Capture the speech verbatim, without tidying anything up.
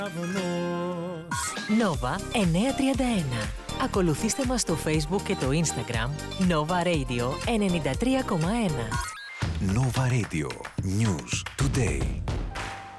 Nova εννιακόσια τριάντα ένα. Ακολουθήστε μας στο Facebook και το Instagram Nova Radio ενενήντα τρία κόμμα ένα. Nova Radio News Today.